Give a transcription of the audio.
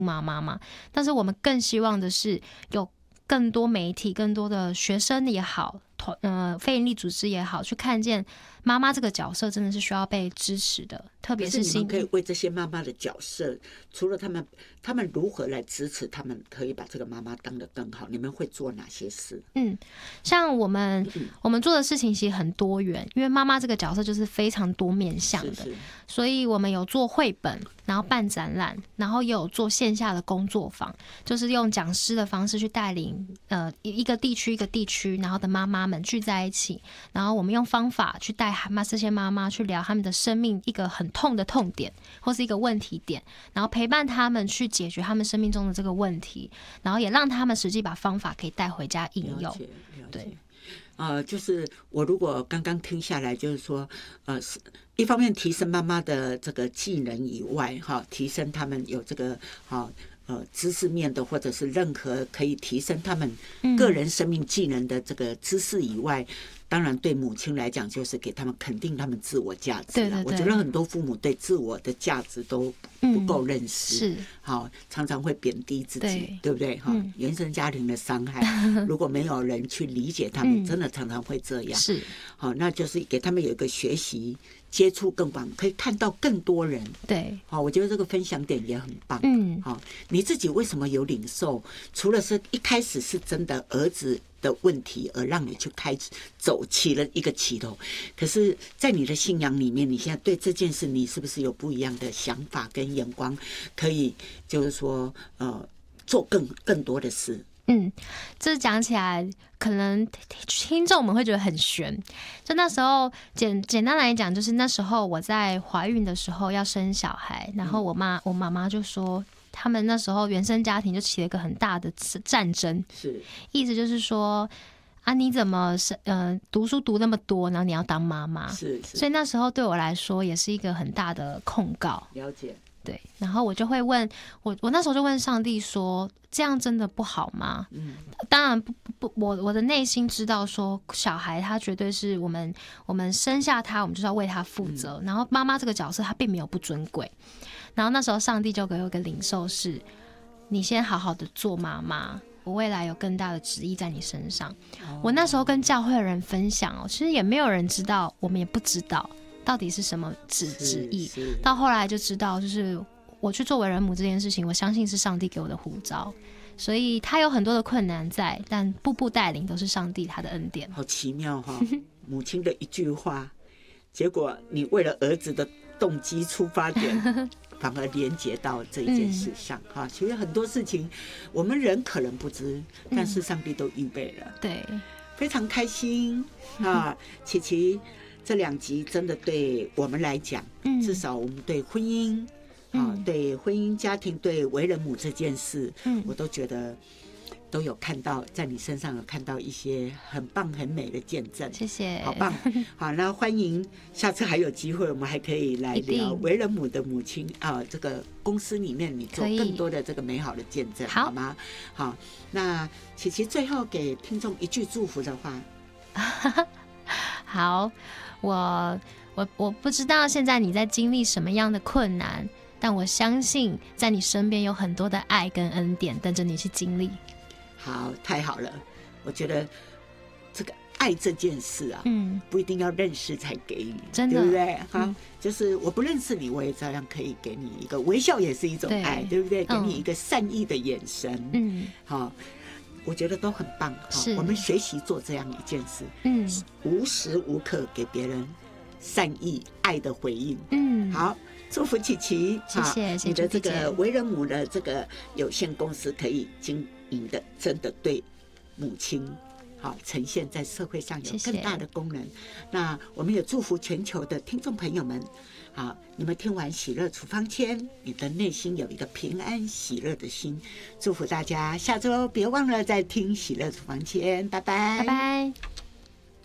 妈妈嘛，但是我们更希望的是有更多媒体、更多的学生也好，非营利组织也好，去看见妈妈这个角色真的是需要被支持的，特别是你们可以为这些妈妈的角色，除了他们如何来支持他们，可以把这个妈妈当得更好，你们会做哪些事？ 像我们做的事情其实很多元，因为妈妈这个角色就是非常多面向的，所以我们有做绘本，然后办展览，然后也有做线下的工作坊，就是用讲师的方式去带领一个地区，然后的妈妈们聚在一起，然后我们用方法去带这些妈妈去聊他们的生命一个很痛的痛点或是一个问题点，然后陪伴他们去解决他们生命中的这个问题，然后也让他们实际把方法可以带回家应用。对。 就是我如果刚刚听下来，就是说，一方面提升妈妈的这个技能以外，提升他们有这个知识面的，或者是任何可以提升他们个人生命技能的这个知识以外，当然对母亲来讲，就是给他们肯定他们自我价值。对，我觉得很多父母对自我的价值都不够认识，常常会贬低自己， 对不对？原生家庭的伤害，如果没有人去理解他们，真的常常会这样。那就是给他们有一个学习接触更广，可以看到更多人。对，我觉得这个分享点也很棒。你自己为什么有领受？除了是一开始是真的儿子的问题而让你去走起了一个起头，可是在你的信仰里面，你现在对这件事你是不是有不一样的想法跟眼光，可以就是说做更多的事？ 这讲起来可能听众们会觉得很悬，就那时候简单来讲，就是那时候我在怀孕的时候要生小孩，然后我妈妈就说他们那时候原生家庭就起了一个很大的战争，意思就是说你怎么读书读那么多，然后你要当妈妈，所以那时候对我来说也是一个很大的控告。 了解。 对，然后我就会问我那时候就问上帝说，这样真的不好吗？当然不，我的内心知道说，小孩他绝对是我们生下他，我们就是要为他负责。然后妈妈这个角色，他并没有不尊贵。然后那时候上帝就给我一个领受是，你先好好的做妈妈，我未来有更大的旨意在你身上。我那时候跟教会的人分享其实也没有人知道，我们也不知道到底是什么旨意，到后来就知道，就是我去做为人母这件事情，我相信是上帝给我的呼召，所以他有很多的困难在，但步步带领都是上帝他的恩典。 好奇妙母亲的一句话，结果你为了儿子的动机出发点反而连接到这一件事上其实很多事情我们人可能不知，但是上帝都预备了。对，非常开心琪琪这2集真的对我们来讲，至少我们对婚姻对婚姻家庭对为人母这件事，我都觉得都有看到，在你身上有看到一些很棒很美的见证。谢谢，好棒。好，那欢迎下次还有机会，我们还可以来聊为人母的母亲这个公司里面你做更多的这个美好的见证，好吗？好，那琪琪最后给听众一句祝福的话。 好，我不知道现在你在经历什么样的困难，但我相信在你身边有很多的爱跟恩典等着你去经历。 好，太好了，我觉得这个爱这件事不一定要认识才给予，真的，对不对？就是我不认识你，我也照样可以给你一个微笑，也是一种爱， 对不对？给你一个善意的眼神，我觉得都很棒。我们学习做这样一件事，无时无刻给别人善意爱的回应。好，祝福琪琪，谢谢你的这个为人母的这个有限公司可以经营的真的对母亲呈现在社会上有更大的功能。那我们也祝福全球的听众朋友们，你们听完喜乐处方签，你的内心有一个平安喜乐的心。祝福大家下周别忘了再听喜乐处方签，拜拜，拜拜。